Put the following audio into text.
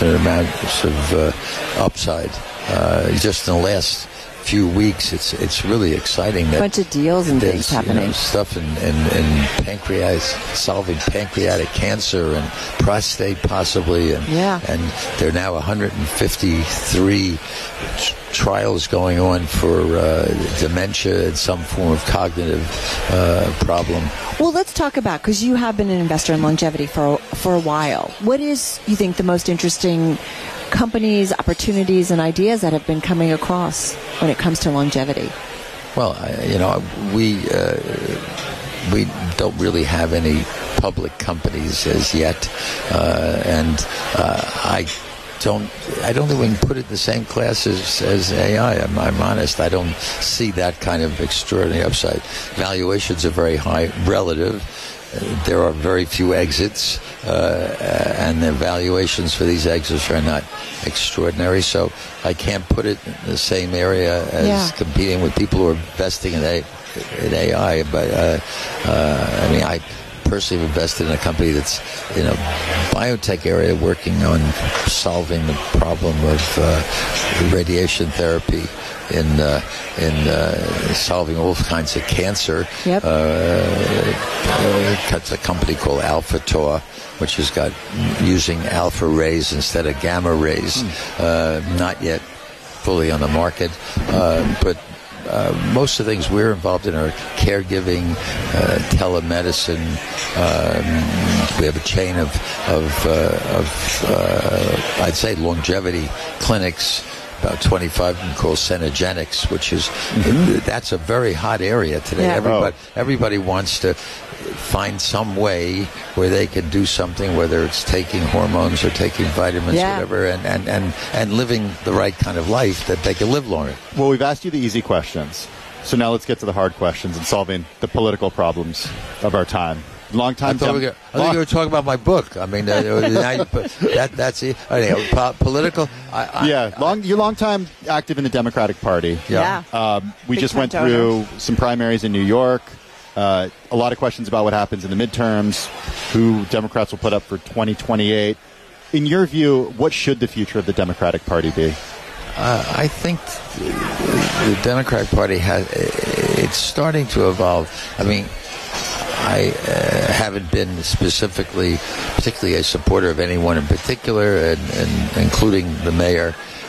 infinite amounts of upside. Just in the last few weeks, it's really exciting. A bunch of deals and things happening. Stuff in pancreas, solving pancreatic cancer and prostate possibly, and there are now 153 trials going on for dementia and some form of cognitive problem. Well, let's talk about, because you have been an investor in longevity for a while. What is, you think, the most interesting companies, opportunities, and ideas that have been coming across when it comes to longevity? Well, we don't really have any public companies as yet, and I don't think we can put it in the same class as AI. I'm honest. I don't see that kind of extraordinary upside. Valuations are very high relative. There are very few exits, and the valuations for these exits are not extraordinary. So I can't put it in the same area as competing with people who are investing in AI. But I personally have invested in a company that's in a biotech area working on solving the problem of radiation therapy in solving all kinds of cancer. Yep. It's a company called AlphaTaur, which has got using alpha rays instead of gamma rays. Not yet fully on the market, but most of the things we're involved in are caregiving, telemedicine. We have a chain of I'd say longevity clinics. About 25 of them called Cenegenics, which is that's a very hot area today. Yeah. Everybody wants to find some way where they can do something, whether it's taking hormones or taking vitamins, whatever, and living the right kind of life that they can live longer. Well, we've asked you the easy questions, so now let's get to the hard questions and solving the political problems of our time. Long time. I thought you were talking about my book. I mean, that's it. Political. You're long time active in the Democratic Party. Yeah. We just went through some primaries in New York. A lot of questions about what happens in the midterms, who Democrats will put up for 2028. In your view, what should the future of the Democratic Party be? I think the Democratic Party it's starting to evolve. I mean, I haven't been particularly a supporter of anyone in particular, and including the mayor.